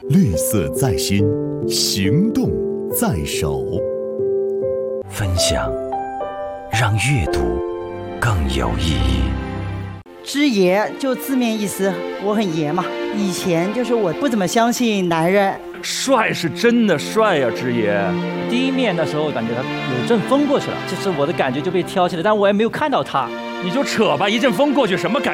绿色在心，行动在手。 分享，让阅读更有意义。 知爷就字面意思，我很爷嘛。以前就是我不怎么相信男人。 帅是真的帅呀，知爷。 第一面的时候感觉他有阵风过去了，就是我的感觉就被挑起了，但我也没有看到他。 你就扯吧，一阵风过去什么感觉？